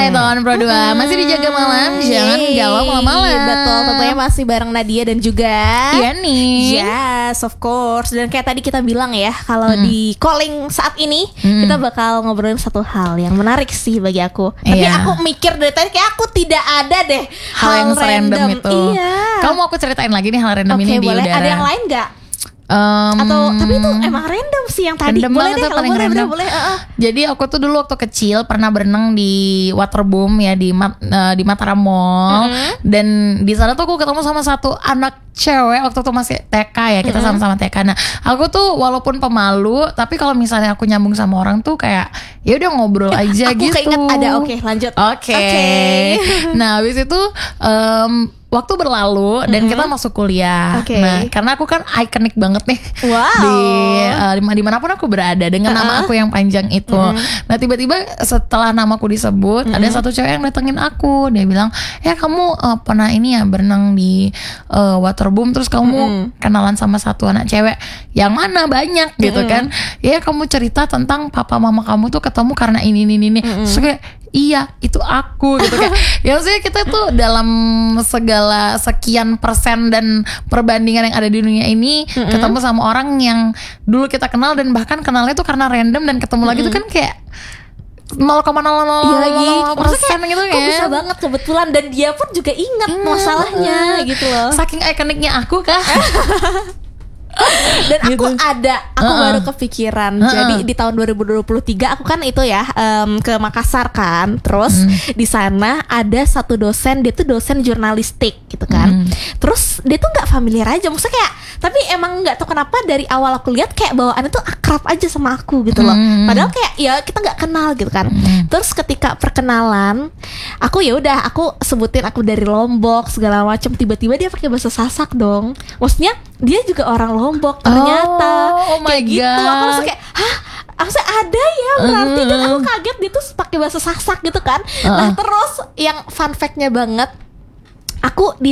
tahun Pro 2 masih dijaga malam, jangan galau malam-malam. Betul, tentunya masih bareng Nadia dan juga nih. Yes, of course. Dan kayak tadi kita bilang ya, kalau di calling saat ini kita bakal ngobrolin satu hal yang menarik sih bagi aku. Tapi aku mikir dari tadi kayak aku tidak ada deh hal yang random itu. Iya. Kamu mau aku ceritain lagi nih hal random ini di boleh. udara. Ada yang lain nggak? Atau tapi itu emang random sih yang tadi. Random Boleh banget deh, tuh, paling boleh, random. boleh. Jadi aku tuh dulu waktu kecil pernah berenang di Waterboom ya di Mataram Mall. Dan di sana tuh aku ketemu sama satu anak cewek waktu tuh masih TK ya, kita sama-sama TK. Nah, aku tuh walaupun pemalu, tapi kalau misalnya aku nyambung sama orang tuh kayak ya udah ngobrol aja aku gitu. Aku keinget ada. Lanjut. Oke. Nah, habis itu waktu berlalu dan kita masuk kuliah. Nah, karena aku kan ikonik banget nih. Wow. Di manapun aku berada dengan nama aku yang panjang itu. Nah, tiba-tiba setelah namaku disebut, ada satu cewek yang datengin aku. Dia bilang, "Ya kamu pernah ini ya berenang di Waterboom, terus kamu kenalan sama satu anak cewek yang mana banyak gitu kan? Ya kamu cerita tentang papa mama kamu tuh ketemu karena ini." Terus kayak, iya itu aku gitu kayak. Ya maksudnya kita tuh dalam segala sekian persen dan perbandingan yang ada di dunia ini ketemu sama orang yang dulu kita kenal dan bahkan kenalnya tuh karena random dan ketemu lagi tuh kan kayak 0,000% gitu ya. Kok bisa banget kebetulan dan dia pun juga ingat masalahnya gitu loh. Saking ikoniknya aku kah? Dan aku baru kepikiran. Jadi di tahun 2023 aku kan itu ya ke Makassar kan. Terus di sana ada satu dosen, dia tuh dosen jurnalistik gitu kan. Terus dia tuh nggak familiar aja, maksudnya kayak, tapi emang nggak tahu kenapa dari awal aku lihat kayak bawaannya tuh akrab aja sama aku gitu loh. Padahal kayak ya kita nggak kenal gitu kan. Terus ketika perkenalan, aku ya udah aku sebutin aku dari Lombok segala macam. Tiba-tiba dia pakai bahasa Sasak dong. Maksudnya dia juga orang Lombok ternyata. Oh my kayak god. Gitu. Aku langsung kayak, hah? Aku ada ya berarti kan aku kaget dia tuh pakai bahasa Sasak gitu kan. Nah terus yang fun fact-nya banget, aku di